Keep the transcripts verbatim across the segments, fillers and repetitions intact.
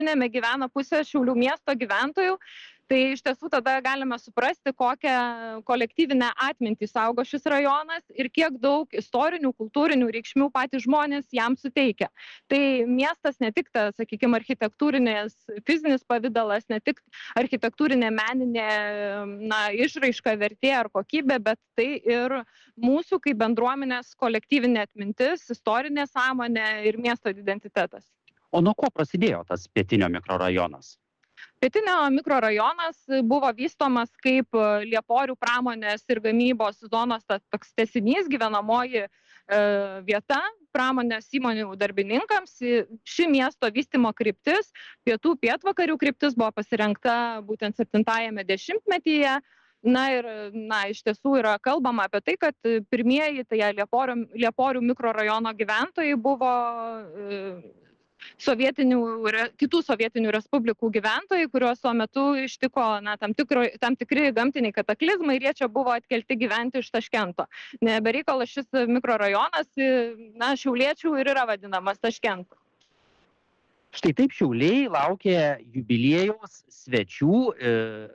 Neme gyvena pusė Šiaulių miesto gyventojų, tai iš tiesų tada galime suprasti, kokią kolektyvinę atmintį saugo šis rajonas ir kiek daug istorinių, kultūrinių reikšmių patys žmonės jam suteikia. Tai miestas ne tik tas, sakykime, architektūrinės, fizinis pavidalas, ne tik architektūrinė meninė na, išraiška, vertė ar kokybė, bet tai ir mūsų kaip bendruomenės kolektyvinė atmintis, istorinė sąmonė ir miesto identitetas. O nuo ko prasidėjo tas Pietinio mikrorajonas? Pietinio mikrorajonas buvo vystomas kaip Lieporių pramonės ir gamybos zonos toks tęsinys, gyvenamoji e, vieta pramonės įmonių darbininkams. Ši miesto vystymo kryptis, pietų pietvakarių kryptis buvo pasirinkta būtent septintajame dešimtmetyje. Na ir na, iš tiesų yra kalbama apie tai, kad pirmieji tai Lieporių, Lieporių mikrorajono gyventojai buvo e, sovietinių, kitų sovietinių respublikų gyventojai, kuriuos tuo metu ištiko na, tam, tikro, tam tikri gamtiniai kataklizmai ir jie čia buvo atkelti gyventi iš Taškento. Nebereikalo šis mikrorajonas, na, šiauliečių ir yra vadinamas Taškentu. Štai taip Šiauliai laukia jubiliejaus svečių. E...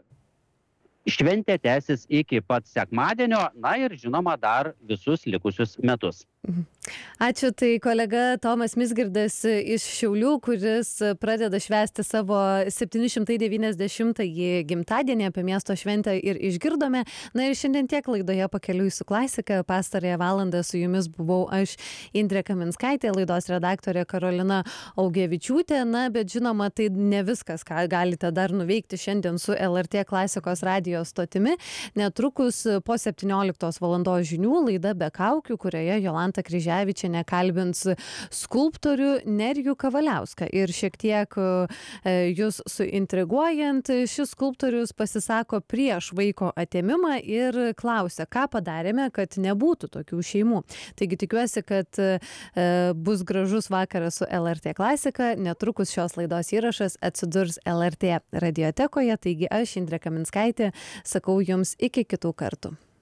Šventė tęsis iki pat sekmadienio, na ir žinoma dar visus likusius metus. Ačiū, tai kolega Tomas Mizgirdas iš Šiaulių, kuris pradeda švęsti savo septyni šimtai devyniasdešimtąjį gimtadienį, apie miesto šventę ir išgirdome. Na ir šiandien tiek laidoje Pakeliui su klasika. Pastarąją valandą su jumis buvau aš, Indrė Kaminskaitė, laidos redaktorė Karolina Augevičiūtė. Na, bet žinoma, tai ne viskas, ką galite dar nuveikti šiandien su L R T klasikos radijo stotimi. Netrukus po septynioliktos valandos žinių laida Be kaukių, kurioje Jolanta Kryževičienė kalbins skulptorių Nerijų Kavaliauską. Ir šiek tiek jūs suintriguojant, šis skulptorius pasisako prieš vaiko atėmimą ir klausia, ką padarėme, kad nebūtų tokių šeimų. Taigi tikiuosi, kad bus gražus vakaras su L R T klasika. Netrukus šios laidos įrašas atsidurs L R T radiotekoje. Taigi aš, Indrė Kaminskaitė, sakau jums iki kitų kartų.